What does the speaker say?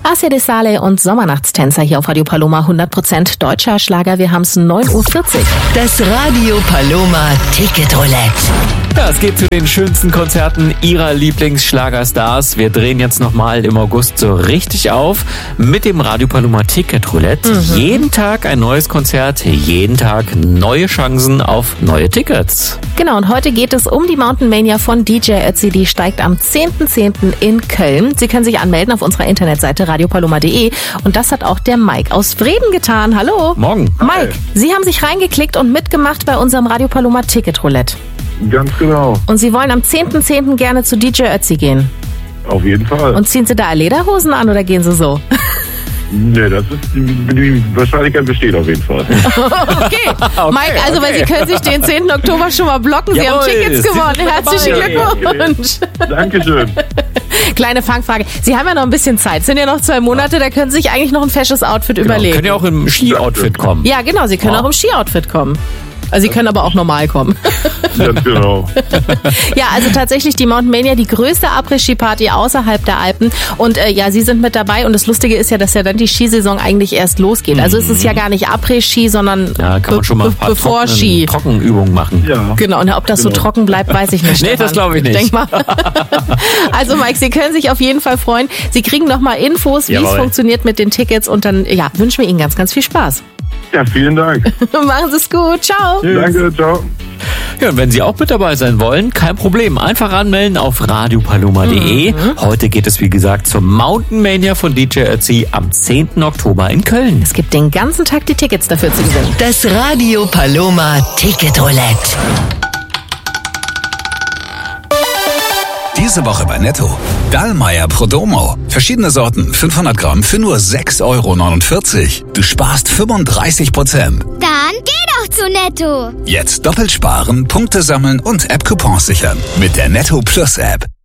Asia de Sale und Sommernachtstänzer hier auf Radio Paloma, 100% deutscher Schlager. Wir haben es 9.40 Uhr. Das Radio Paloma Ticket-Roulette. Ja, es geht zu den schönsten Konzerten Ihrer Lieblingsschlagerstars. Wir drehen jetzt nochmal im August so richtig auf mit dem Radio Paloma Ticket-Roulette. Jeden Tag ein neues Konzert, jeden Tag neue Chancen auf neue Tickets. Genau, und heute geht es um die Mountain Mania von DJ Ötzi. Die steigt am 10.10. in Köln. Sie können sich anmelden auf unserer Internetseite radiopaloma.de. Und das hat auch der Mike aus Vreden getan. Hallo. Morgen. Mike, Sie haben sich reingeklickt und mitgemacht bei unserem Radio Paloma Ticket-Roulette. Ganz genau. Und Sie wollen am 10.10. gerne zu DJ Ötzi gehen. Auf jeden Fall. Und ziehen Sie da Lederhosen an oder gehen Sie so? Nee, das ist die Wahrscheinlichkeit besteht auf jeden Fall. Okay. Mike, also weil Sie können sich den 10. Oktober schon mal blocken. Sie haben Tickets gewonnen. Herzlichen Glückwunsch. Dankeschön. Kleine Fangfrage. Sie haben ja noch ein bisschen Zeit. Es sind ja noch 2 Monate, da können Sie sich eigentlich noch ein fesches Outfit überlegen. Können ja auch im Ski-Outfit kommen. Ja, genau. Sie können auch im Ski-Outfit kommen. Also Sie können aber auch normal kommen. Ganz genau. Ja, also tatsächlich die Mountain Mania, die größte Après-Ski-Party außerhalb der Alpen. Und ja, Sie sind mit dabei. Und das Lustige ist ja, dass ja dann die Skisaison eigentlich erst losgeht. Also es ist ja gar nicht Après-Ski, sondern Ja, kann man schon mal ein paar bevor Ski. Trockenübungen machen. Ja. Genau, und ob das so trocken bleibt, weiß ich nicht. Nee, das glaube ich nicht. Denk mal. Also Mike, Sie können sich auf jeden Fall freuen. Sie kriegen nochmal Infos, wie es Jawohl. funktioniert mit den Tickets. Und dann ja, wünschen wir Ihnen ganz, ganz viel Spaß. Ja, vielen Dank. Machen Sie es gut. Ciao. Danke, ciao. Ja, und wenn Sie auch mit dabei sein wollen, kein Problem. Einfach anmelden auf radiopaloma.de. Heute geht es, wie gesagt, zur Mountain Mania von DJ Ötzi am 10. Oktober in Köln. Es gibt den ganzen Tag die Tickets dafür zu gewinnen. Das Radio Paloma Ticket-Roulette. Diese Woche bei Netto. Dallmayr Prodomo. Verschiedene Sorten, 500 Gramm für nur 6,49 Euro. Du sparst 35%. Dann geh doch zu Netto. Jetzt doppelt sparen, Punkte sammeln und App-Coupons sichern. Mit der Netto Plus App.